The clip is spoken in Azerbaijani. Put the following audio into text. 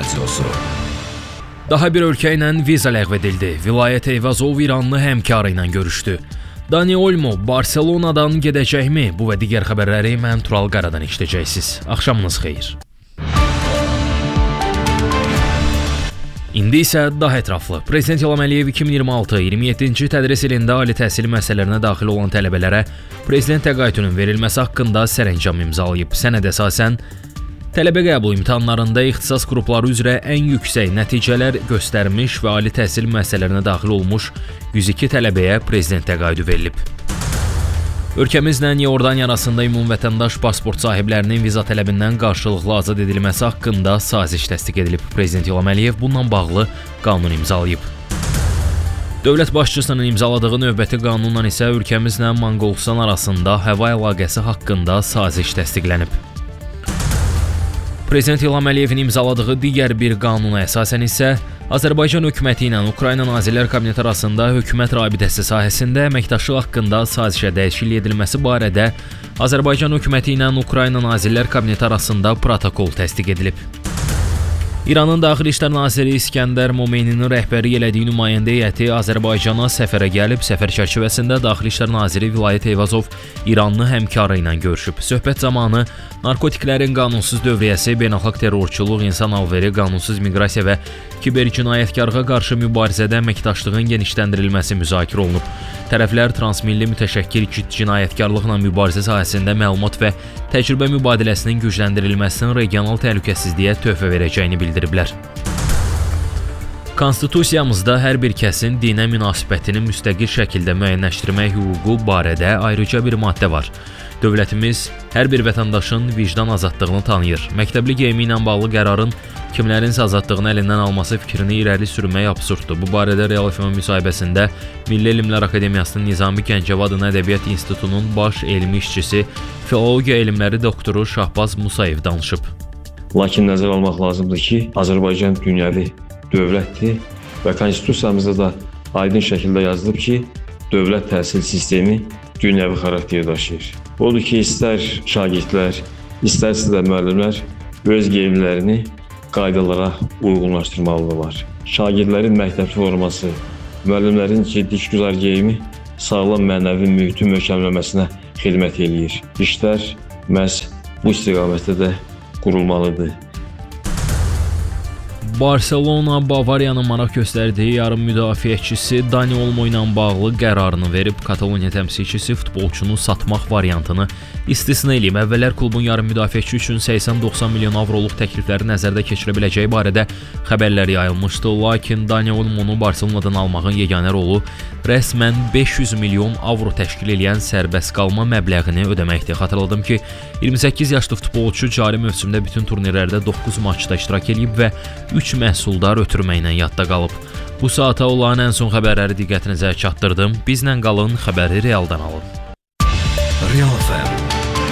radiosu. Daha bir ölkə ilə viza ləğv edildi. Vilayət Eyvazov İranlı həmkarı ilə görüşdü. Dani Olmo Barselonadan gedəcəkmi? Bu və digər xəbərləri mən Tural Qaradan eşidəcəksiniz. Axşamınız xeyir. İndi isə daha ətraflı. Prezident İlham Əliyev 2026-27-ci tədris ilində ali təhsil müəssisələrinə daxil olan tələbələrə prezident təqaüdünün verilməsi haqqında sərəncam imzalayıb. Sənədə əsasən tələbə qəbul imtahanlarında ixtisas qrupları üzrə ən yüksək nəticələr göstərmiş və ali təhsil müəssisələrinə daxil olmuş 102 tələbəyə prezident təqaüdü verilib. Ölkəmizlə Iordaniya arasında ümumvətəndaş pasport sahiblərinin viza tələbindən qarşılıqlı azad edilməsi haqqında saziş təsdiq edilib. Prezident İlham Əliyev bununla bağlı qanun imzalayıb. Dövlət başçısının imzaladığı növbəti qanunla isə ölkəmizlə Monqolistan arasında hava əlaqəsi haqqında saziş təsdiqlənib. Prezident İlham Əliyevin imzaladığı digər bir qanuna əsasən isə Azərbaycan hökuməti ilə Ukrayna Nazirlər Kabineti arasında hökumət rabitəsi sahəsində əməkdaşlıq haqqında sazişə dəyişiklik edilməsi barədə Azərbaycan hökuməti ilə Ukrayna Nazirlər Kabineti arasında protokol təsdiq edilib. İranın Daxili İşlər Naziri İskəndər Momeyninin rəhbəri elədiyi nümayəndə heyəti Azərbaycana səfərə gəlib, səfər çərçivəsində Daxili İşlər Naziri Vilayət Eyvazov İranlı həmkarı ilə görüşüb. Söhbət zamanı narkotiklərin qanunsuz dövriyyəsi, beynəlxalq terrorçuluq, insan alveri, qanunsuz miqrasiya və kibercinayətkarlığa qarşı mübarizədə əməkdaşlığın genişləndirilməsi müzakirə olunub. Tərəflər transmilli mütəşəkkil cinayətkarlıqla mübarizə sahəsində məlumat və təcrübə mübadiləsinin gücləndirilməsinin regional təhlükəsizliyə töhfə verəcəyini bildiriblər. Konstitusiyamızda hər bir kəsin dinə münasibətini müstəqil şəkildə müəyyənləşdirmək hüququ barədə ayrıca bir maddə var. Dövlətimiz hər bir vətəndaşın vicdan azadlığını tanıyır. Məktəbli geyimi ilə bağlı qərarın kimlərinsə azadlığını əlindən alması fikrini irəli sürmək absurddur. Bu barədə Real FM müsahibəsində Milli Elmlər Akademiyasının Nizami Gəncəvad Ədəbiyyat İnstitutunun baş elmi işçisi, filologiya elmləri doktoru Şahbaz Musayev danışıb. Lakin nəzərə almaq lazımdır ki, Azərbaycan dünyəvi dövlətdir və konstitusiyamızda da aydın şəkildə yazılıb ki, dövlət təhsil sistemi dünyəvi xarakter daşıyır. Odur ki, istər şagirdlər, istərsə də müəllimlər öz geyimlərini qaydalara uyğunlaşdırmalıdırlar. Şagirdlərin məktəbli forması, müəllimlərin ciddi işgüzar geyimi sağlam mənəvi mühitin möhkəmləməsinə xidmət eləyir. İşlər məhz bu istiqamətdə də qurulmalıdır. Barselona Bavariyanın maraq göstərdiyi yarım müdafiəçisi Dani Olmo ilə bağlı qərarını verib. Kataloniya təmsilçisi futbolçunu satmaq variantını istisna eləyib. Əvvəllər klubun yarım müdafiəçi üçün 80-90 milyon avroluq təklifləri nəzərdə keçirə biləcəyi barədə xəbərlər yayılmışdı. Lakin Dani Olmonu Barselonadan almağın yeganə rolu rəsmən 500 milyon avro təşkil edən sərbəst qalma məbləğini ödəməkdir. Xatırladım ki, 28 yaşlı futbolçu cari mövsümdə bütün turnirlərdə 9 maçda iştirak edib və 3 məhsuldar ötürməklə yadda qalıb. Bu saata olan ən son xəbərləri diqqətinizə çatdırdım. Bizlə qalın, xəbəri realdan alın.